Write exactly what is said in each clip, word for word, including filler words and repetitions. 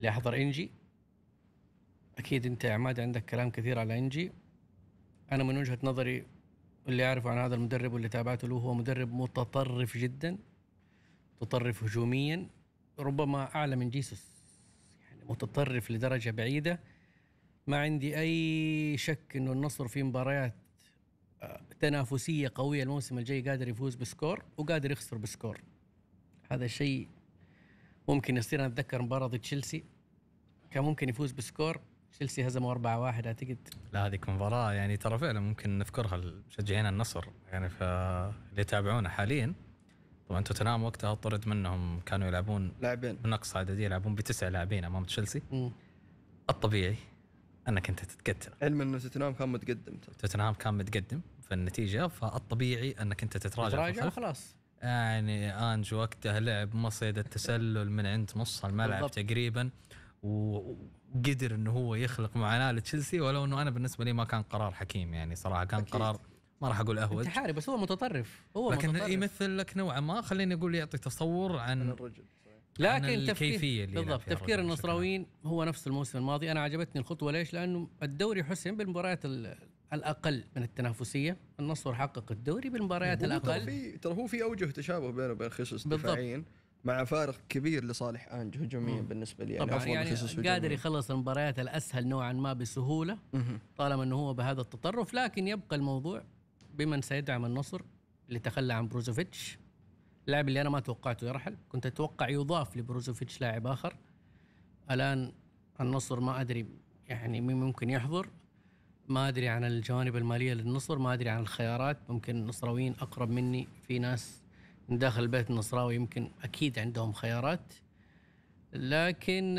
اللي أحضر إنجي. أكيد أنت يا عماد عندك كلام كثير على إنجي. أنا من وجهة نظري اللي أعرفه عن هذا المدرب واللي تابعته له، هو مدرب متطرف جدا، متطرف هجوميا، ربما أعلى من جيسوس، يعني متطرف لدرجة بعيدة. ما عندي أي شك إنه النصر في مباريات تنافسية قوية الموسم الجاي قادر يفوز بسكور وقادر يخسر بسكور. هذا الشيء ممكن يصير. أتذكر مباراة ضد تشيلسي كان ممكن يفوز بسكور، تشيلسي هزمه أربعة واحد أعتقد. لا هذيك مباراة يعني ترى فعلا ممكن نذكرها لمشجعين النصر يعني اللي يتابعونا حاليا. طبعا توتنهام وقتها طرد منهم، كانوا يلعبون لاعبين بنقص عددي، يلعبون بتسع لاعبين امام تشيلسي. م. الطبيعي انك انت تتقتل، علما انه توتنهام كان متقدم توتنهام كان متقدم في النتيجه، فالطبيعي انك انت تتراجع تراجع وخلاص. يعني انج وقتها لعب مصيدة التسلل من عند نص الملعب بالضبط تقريبا، وقدر انه هو يخلق معاناه لتشيلسي، ولو انه انا بالنسبه لي ما كان قرار حكيم يعني صراحه، كان أكيد. قرار ما راح اقول اهوج انتحاري، بس هو متطرف، هو لكن متطرف. يمثل لك نوعا ما، خليني اقول يعطي تصور عن الرجل. لكن تفكير اللي بالضبط تفكير النصراويين هو نفس الموسم الماضي. انا عجبتني الخطوه ليش؟ لانه الدوري حسم بالمباريات الاقل من التنافسيه. النصر حقق الدوري بالمباريات الاقل. في ترى هو في اوجه تشابه بينه وبين خيسوس دفاعيا، مع فارق كبير لصالح انج هجوميا بالنسبه لي. يعني طبعا يعني قادر يخلص المباريات الاسهل نوعا ما بسهوله طالما انه هو بهذا التطرف. لكن يبقى الموضوع بمن سيدعم النصر اللي تخلى عن بروزوفيتش، اللاعب اللي انا ما توقعته يرحل، كنت اتوقع يضاف لبروزوفيتش لاعب اخر. الان النصر ما ادري يعني مين ممكن يحضر، ما ادري عن الجوانب الماليه للنصر، ما ادري عن الخيارات. ممكن النصراويين اقرب مني، في ناس من داخل البيت النصراوي يمكن اكيد عندهم خيارات، لكن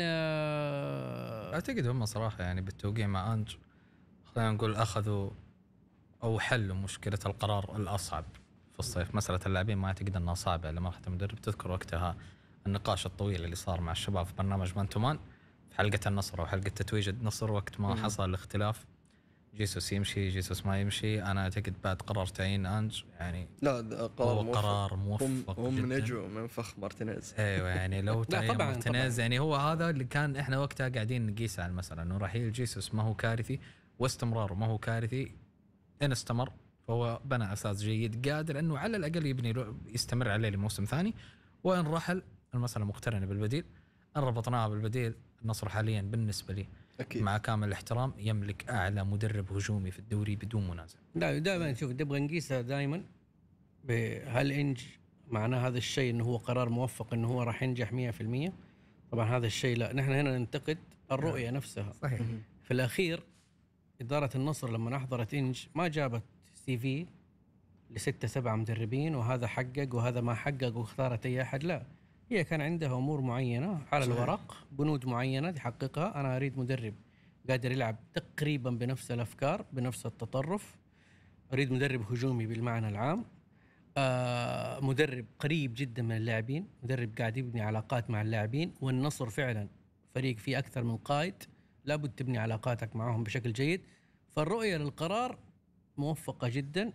اعتقد هم صراحه يعني بالتوقيع مع انج خلينا نقول اخذوا او حلوا مشكله القرار الاصعب في الصيف. مساله اللاعبين ما اعتقد انها صعبه لما رحت المدرب. تذكر وقتها النقاش الطويل اللي صار مع الشباب في برنامج مانتومان في حلقه النصر او حلقه تتويج النصر، وقت ما حصل الاختلاف جيسوس يمشي جيسوس ما يمشي. انا اعتقد بعد قرار تعيين انج يعني لا قرار موفق، قرار موفق هم من نجو من فخ مارتينيز. ايوه يعني لو تعين مارتينيز يعني هو هذا اللي كان احنا وقتها قاعدين نقيس على المساله، انه رحيل جيسوس ما هو كارثي واستمراره ما هو كارثي. ان استمر فهو بنى اساس جيد قادر انه على الاقل يبني يستمر عليه لموسم ثاني، وان رحل المساله مقترنه بالبديل. ان ربطناها بالبديل، النصر حاليا بالنسبه لي أكيد. مع كامل الاحترام يملك اعلى مدرب هجومي في الدوري بدون منازع. لا دائما نشوف نبغى نقيسها دائما بهل انج معناه هذا الشيء انه هو قرار موفق انه هو راح ينجح مية في المية. طبعا هذا الشيء لا، نحن هنا ننتقد الرؤيه نفسها. صحيح. في الاخير اداره النصر لما احضرت انج ما جابت سي في لستة سبعة مدربين وهذا حقق وهذا ما حقق واختارت اي احد. لا، هي كان عندها امور معينه على صحيح. الورق بنود معينه تحققها. انا اريد مدرب قادر يلعب تقريبا بنفس الافكار بنفس التطرف، اريد مدرب هجومي بالمعنى العام، آه مدرب قريب جدا من اللاعبين، مدرب قاعد يبني علاقات مع اللاعبين. والنصر فعلا فريق فيه اكثر من قائد، لابد تبني علاقاتك معهم بشكل جيد. فالرؤيه للقرار موفقه جدا،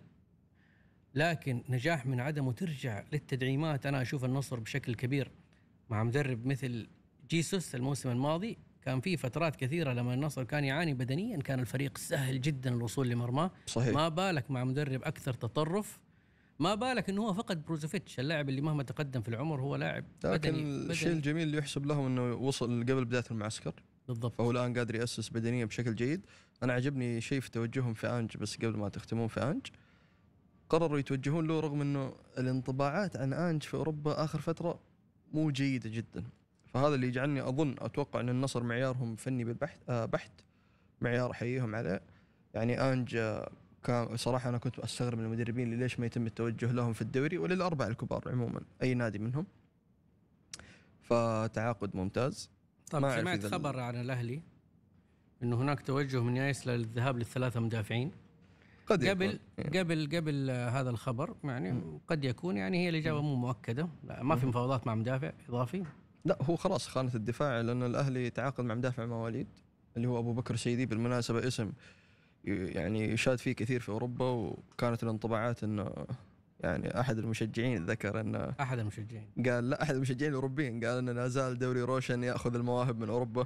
لكن نجاح من عدمه ترجع للتدعيمات. أنا أشوف النصر بشكل كبير مع مدرب مثل جيسوس الموسم الماضي كان فيه فترات كثيرة لما النصر كان يعاني بدنيا كان الفريق سهل جدا الوصول لمرماه. صحيح. ما بالك مع مدرب أكثر تطرف، ما بالك أنه هو فقد بروزوفيتش اللاعب اللي مهما تقدم في العمر هو لاعب لكن بدني. الشيء الجميل اللي يحسب لهم أنه وصل قبل بداية المعسكر بالضبط، فهو الآن قادر يأسس بدنيا بشكل جيد. أنا عجبني شيء في توجههم في أنج، بس قبل ما تختمون في أنج قرروا يتوجهون له رغم أنه الانطباعات عن أنج في أوروبا آخر فترة مو جيدة جدا. فهذا اللي يجعلني أظن أتوقع أن النصر معيارهم فني بالبحث آه بحت معيار حييهم عليه. يعني أنج آه كان صراحة أنا كنت أستغرب من المدربين اللي ليش ما يتم التوجه لهم في الدوري وللأربع الكبار عموما أي نادي منهم. فتعاقد ممتاز. طب سمعت خبر عن الأهلي أنه هناك توجه من يايس للذهاب للثلاثة مدافعين قد قبل يكون. قبل قبل هذا الخبر يعني م. قد يكون يعني هي الإجابة مو مؤكدة. لا ما في مفاوضات مع مدافع إضافي. لا هو خلاص خانة الدفاع، لأن الأهلي تعاقد مع مدافع مواليد اللي هو أبو بكر سيدي. بالمناسبة اسم يعني يشاد فيه كثير في أوروبا، وكانت الانطباعات أنه يعني أحد المشجعين ذكر أن أحد المشجعين قال لا أحد المشجعين الأوروبيين قال أن لا زال دوري روشن يأخذ المواهب من أوروبا.